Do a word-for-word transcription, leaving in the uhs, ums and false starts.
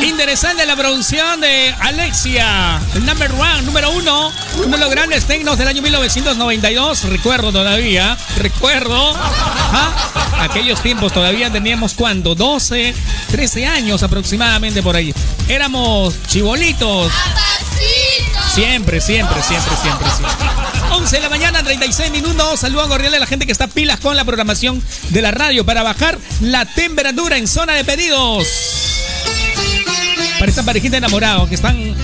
Interesante la producción de Alexia, el number one, número uno, uno de los grandes tecnos del año mil novecientos noventa y dos. Recuerdo todavía, recuerdo. ¿Ah? Aquellos tiempos todavía teníamos, ¿cuánto? doce, trece años aproximadamente por ahí. Éramos chibolitos. Siempre, siempre, siempre, siempre, siempre. once de la mañana, treinta y seis minutos. Saludos cordiales a la gente que está pilas con la programación de la radio para bajar la temperatura en zona de pedidos. Para esta parejita de enamorados que están